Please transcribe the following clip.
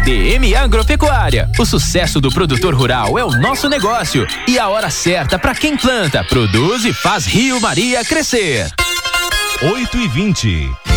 DM Agropecuária. O sucesso do produtor rural é o nosso negócio e a hora certa para quem planta, produz e faz Rio Maria crescer. 8h20.